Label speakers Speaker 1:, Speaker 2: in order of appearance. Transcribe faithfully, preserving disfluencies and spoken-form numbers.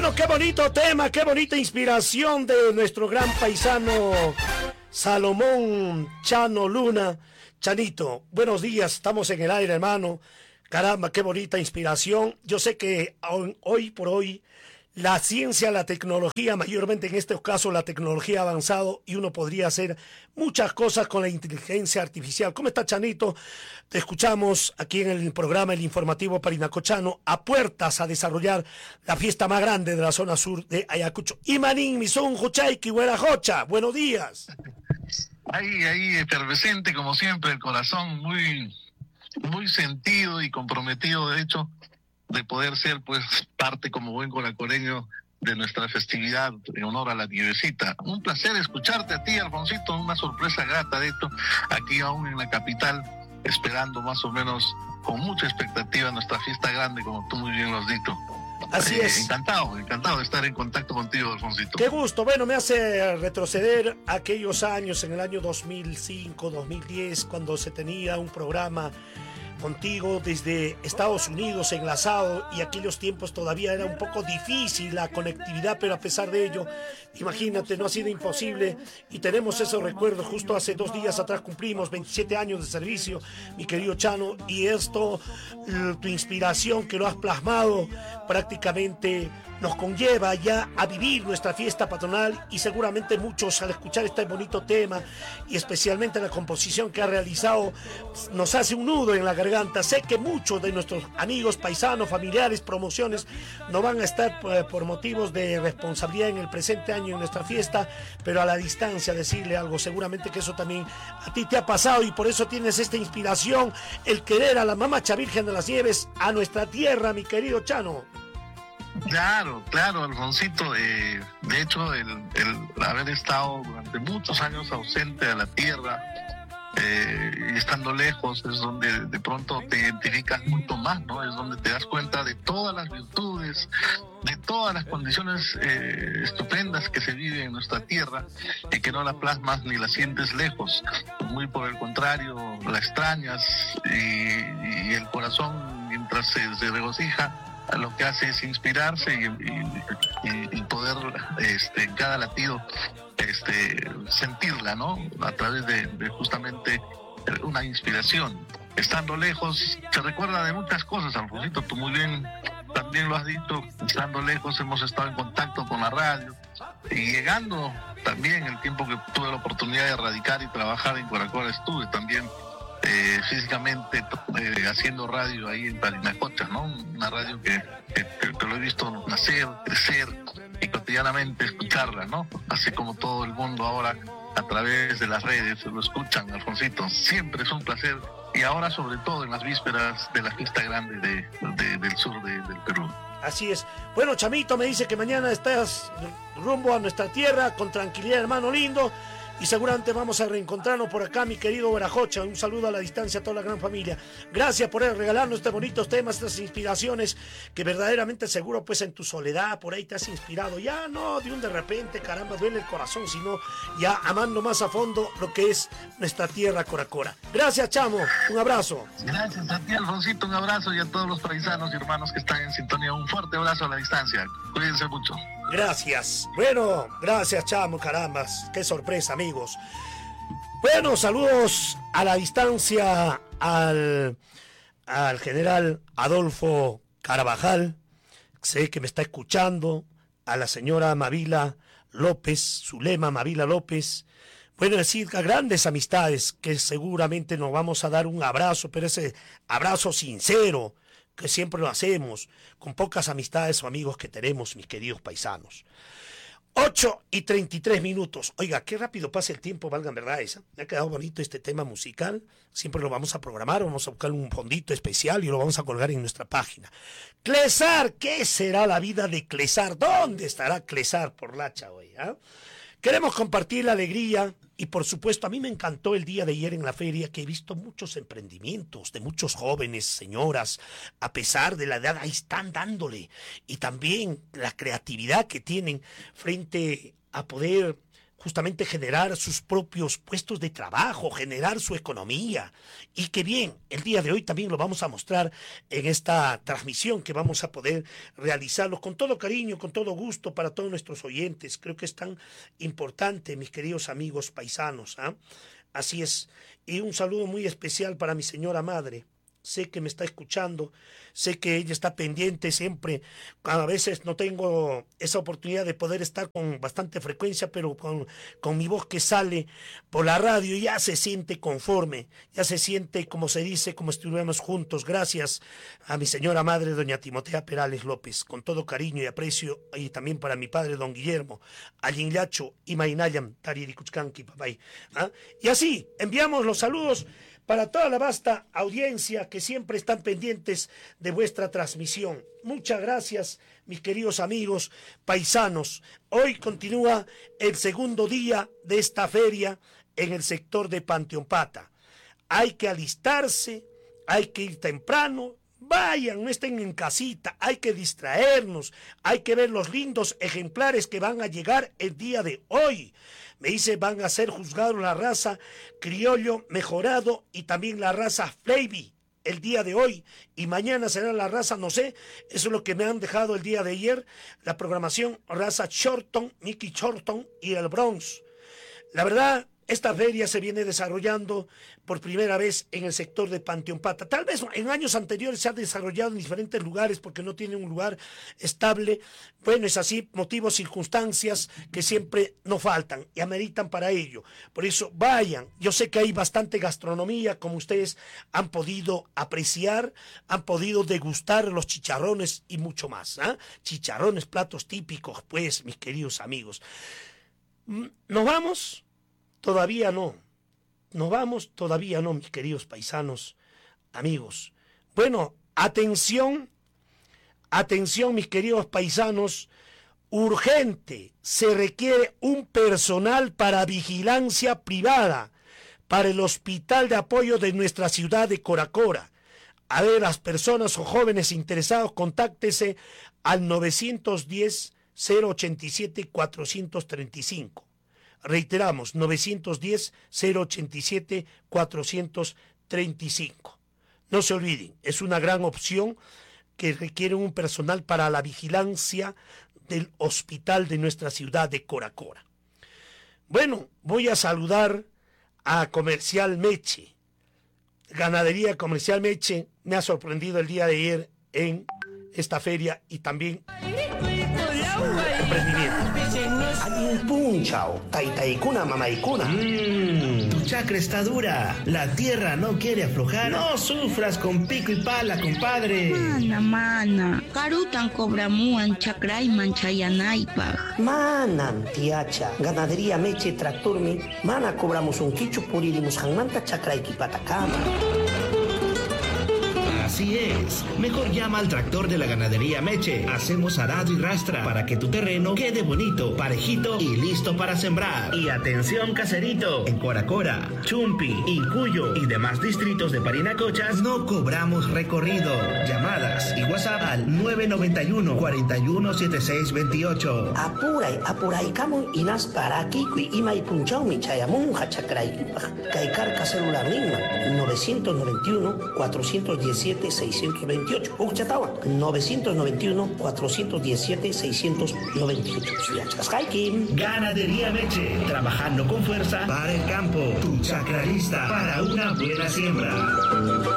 Speaker 1: Bueno, qué bonito tema, qué bonita inspiración de nuestro gran paisano Salomón Chano Luna. Chanito, buenos días, estamos en el aire, hermano. Caramba, qué bonita inspiración. Yo sé que hoy por hoy la ciencia, la tecnología, mayormente en este caso la tecnología ha avanzado y uno podría hacer muchas cosas con la inteligencia artificial. ¿Cómo está, Chanito? Te escuchamos aquí en el programa El Informativo Parinacochano, a puertas a desarrollar la fiesta más grande de la zona sur de Ayacucho. Imanín, Mizón, Juchayki, Huerajocha, buenos días.
Speaker 2: Ahí, ahí, efervescente como siempre, el corazón muy, muy sentido y comprometido, de hecho, de poder ser pues parte como buen coracoreño de nuestra festividad en honor a la nievecita. Un placer escucharte a ti, Alfonsito, una sorpresa grata, de hecho, aquí aún en la capital, esperando más o menos con mucha expectativa nuestra fiesta grande, como tú muy bien lo has dicho.
Speaker 1: Así
Speaker 2: eh,
Speaker 1: es.
Speaker 2: Encantado, encantado de estar en contacto contigo, Alfonsito.
Speaker 1: Qué gusto. Bueno, me hace retroceder a aquellos años, en el año dos mil cinco, dos mil diez, cuando se tenía un programa contigo desde Estados Unidos enlazado, y aquellos tiempos todavía era un poco difícil la conectividad, pero a pesar de ello, imagínate, no ha sido imposible y tenemos esos recuerdos. Justo hace dos días atrás cumplimos veintisiete años de servicio, mi querido Chano, y esto, tu inspiración que lo has plasmado prácticamente nos conlleva ya a vivir nuestra fiesta patronal, y seguramente muchos al escuchar este bonito tema y especialmente la composición que ha realizado nos hace un nudo en la garganta. Sé que muchos de nuestros amigos, paisanos, familiares, promociones no van a estar por, por motivos de responsabilidad en el presente año en nuestra fiesta, pero a la distancia decirle algo, seguramente que eso también a ti te ha pasado y por eso tienes esta inspiración, el querer a la Mamacha Virgen de las Nieves, a nuestra tierra, mi querido Chano.
Speaker 2: Claro, claro, Alfonsito. Eh, de hecho, el, el haber estado durante muchos años ausente a la tierra eh, y estando lejos es donde de pronto te identificas mucho más, ¿no? Es donde te das cuenta de todas las virtudes, de todas las condiciones eh, estupendas que se viven en nuestra tierra y que no la plasmas ni la sientes lejos. Muy por el contrario, la extrañas y, y el corazón, mientras se, se regocija, lo que hace es inspirarse y, y, y poder este, en cada latido este, sentirla, ¿no? A través de, de justamente una inspiración. Estando lejos se recuerda de muchas cosas, Alfonsito, tú muy bien también lo has dicho. Estando lejos hemos estado en contacto con la radio y llegando también el tiempo que tuve la oportunidad de radicar y trabajar en Coracora, estuve también Eh, físicamente eh, haciendo radio ahí en Parinacocha, ¿no? Una radio que, que, que lo he visto nacer, crecer y cotidianamente escucharla, ¿no? Así como todo el mundo ahora a través de las redes lo escuchan, Alfonsito. Siempre es un placer, y ahora sobre todo en las vísperas de la fiesta grande de, de, del sur de, del Perú.
Speaker 1: Así es. Bueno, Chamito me dice que mañana estás rumbo a nuestra tierra con tranquilidad, hermano lindo. Y seguramente vamos a reencontrarnos por acá, mi querido Huerajocha. Un saludo a la distancia a toda la gran familia. Gracias por regalarnos estos bonitos temas, estas inspiraciones que verdaderamente seguro pues en tu soledad por ahí te has inspirado. Ya no de un de repente, caramba, duele el corazón, sino ya amando más a fondo lo que es nuestra tierra Coracora. Gracias, Chamo. Un abrazo.
Speaker 2: Gracias a ti, Alfonsito. Un abrazo, y a todos los paisanos y hermanos que están en sintonía. Un fuerte abrazo a la distancia. Cuídense mucho.
Speaker 1: Gracias. Bueno, gracias, Chamo, carambas. Qué sorpresa, amigos. Bueno, saludos a la distancia al, al general Adolfo Carabajal. Sé que me está escuchando. A la señora Mavila López, Zulema Mavila López. Bueno, decir, a grandes amistades que seguramente nos vamos a dar un abrazo, pero ese abrazo sincero, que siempre lo hacemos, con pocas amistades o amigos que tenemos, mis queridos paisanos. ocho y treinta y tres minutos. Oiga, qué rápido pasa el tiempo, valgan verdades. Me ha quedado bonito este tema musical. Siempre lo vamos a programar, vamos a buscar un fondito especial y lo vamos a colgar en nuestra página. Clesar, ¿qué será la vida de Clesar? ¿Dónde estará Clesar por Lacha hoy? ¿eh? Queremos compartir la alegría y por supuesto a mí me encantó el día de ayer en la feria, que he visto muchos emprendimientos de muchos jóvenes, señoras, a pesar de la edad, ahí están dándole, y también la creatividad que tienen frente a poder justamente generar sus propios puestos de trabajo, generar su economía. Y que bien, el día de hoy también lo vamos a mostrar en esta transmisión que vamos a poder realizarlo con todo cariño, con todo gusto para todos nuestros oyentes. Creo que es tan importante, mis queridos amigos paisanos, ¿eh? Así es. Y un saludo muy especial para mi señora madre. Sé que me está escuchando, sé que ella está pendiente siempre. A veces no tengo esa oportunidad de poder estar con bastante frecuencia, pero con, con mi voz que sale por la radio ya se siente conforme, ya se siente, como se dice, como estuviéramos juntos. Gracias a mi señora madre, doña Timotea Perales López, con todo cariño y aprecio, y también para mi padre, don Guillermo, Allinlacho y Mainayam, Tariricuchcanqui, papay. ¿Ah? Y así, enviamos los saludos para toda la vasta audiencia que siempre están pendientes de vuestra transmisión. Muchas gracias, mis queridos amigos paisanos. Hoy continúa el segundo día de esta feria en el sector de Panteón-Pata. Hay que alistarse, hay que ir temprano. Vayan, no estén en casita, hay que distraernos, hay que ver los lindos ejemplares que van a llegar el día de hoy. Me dice, van a ser juzgados la raza criollo mejorado y también la raza Flavy el día de hoy. Y mañana será la raza, no sé, eso es lo que me han dejado el día de ayer, la programación raza Shorton, Mickey Shorton y el Bronx. La verdad, esta feria se viene desarrollando por primera vez en el sector de Panteón-Pata. Tal vez en años anteriores se ha desarrollado en diferentes lugares porque no tiene un lugar estable. Bueno, es así, motivos, circunstancias que siempre no faltan y ameritan para ello. Por eso vayan. Yo sé que hay bastante gastronomía, como ustedes han podido apreciar, han podido degustar los chicharrones y mucho más. ¿eh? Chicharrones, platos típicos, pues, mis queridos amigos. ¿Nos vamos? Todavía no. Nos vamos, todavía no, mis queridos paisanos, amigos. Bueno, atención, atención, mis queridos paisanos, urgente, se requiere un personal para vigilancia privada para el hospital de apoyo de nuestra ciudad de Coracora. A ver, las personas o jóvenes interesados, contáctese al nueve uno cero, cero ochenta y siete, cuatrocientos treinta y cinco. Reiteramos, nueve uno cero, cero ochenta y siete, cuatrocientos treinta y cinco. No se olviden, es una gran opción que requiere un personal para la vigilancia del hospital de nuestra ciudad de Coracora. Bueno, voy a saludar a Comercial Meche. Ganadería Comercial Meche me ha sorprendido el día de ayer en esta feria y también emprendimiento.
Speaker 3: Punchao, taitaikuna, mamaikuna. Mmm, tu chacra está dura. La tierra no quiere aflojar. No sufras con pico y pala, compadre.
Speaker 4: Mana, mana. Karutan cobramuan chacray manchayanaipa.
Speaker 3: Manan, tiacha. Ganadería Meche Tracturmi. Mana cobramos un quicho puririmos hanmanta chacrayki patacama.
Speaker 5: Así es. Mejor llama al tractor de la Ganadería Meche. Hacemos arado y rastra para que tu terreno quede bonito, parejito y listo para sembrar. Y atención, caserito. En Coracora, Chumpi, Incuyo y demás distritos de Parinacochas no cobramos recorrido. Llamadas y WhatsApp al nueve nueve uno, cuatro uno siete seis dos ocho.
Speaker 3: Apuray, apuray, kamun inas para aquí y mai punchao mi chayamun hachacray. Kaikarca celular misma nueve nueve uno, cuatro uno siete, seis dos ocho. Uchatawa nueve nueve uno, cuatro uno siete, seis dos ocho.
Speaker 5: Ganadería Meche, trabajando con fuerza para el campo. Tu chacra lista para una buena siembra.